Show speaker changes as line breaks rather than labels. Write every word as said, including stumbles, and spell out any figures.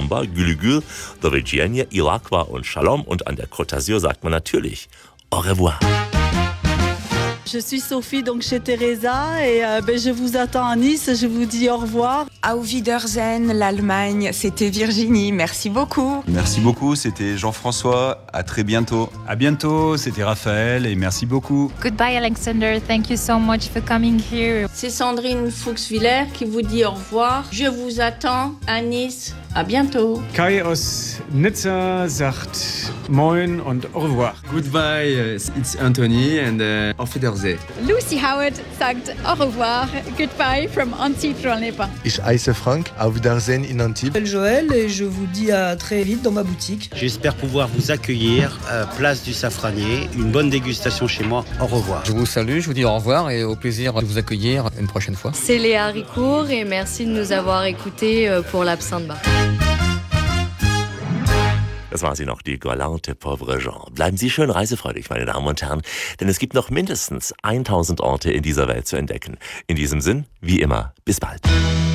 Samba, Gülügül, do widzenia, Ilaqua und Shalom. Und an der Côte d'Azur sagt man natürlich au revoir.
Je suis Sophie, donc chez Teresa, et euh, ben, je vous attends à Nice. Je vous dis au revoir.
Auf Wiedersehen, l'Allemagne, c'était Virginie. Merci beaucoup.
Merci beaucoup, c'était Jean-François. À très bientôt.
À bientôt, c'était Raphaël et merci beaucoup.
Goodbye Alexander, thank you so much for coming here.
C'est Sandrine Fuchswiller qui vous dit au revoir. Je vous attends à Nice. À bientôt.
Kai aus Nizza sagt Moin und au revoir.
Goodbye, it's Anthony and uh, auf Wiedersehen.
Lucy Howard sagt au revoir. Goodbye from Antibes-Rhône-Alpes.
Ich heiße Frank. Auf Wiedersehen in Antibes.
Joël et je vous dis à très vite dans ma boutique.
J'espère pouvoir vous accueillir à Place du Safranier. Une bonne dégustation chez moi. Au revoir.
Je vous salue, je vous dis au revoir et au plaisir de vous accueillir une prochaine fois.
C'est Léa Ricourt et merci de nous avoir écoutés pour l'Absinthe Bar.
Das war sie noch, die galante pauvre Jean. Bleiben Sie schön reisefreudig, meine Damen und Herren, denn es gibt noch mindestens tausend Orte in dieser Welt zu entdecken. In diesem Sinn, wie immer, bis bald.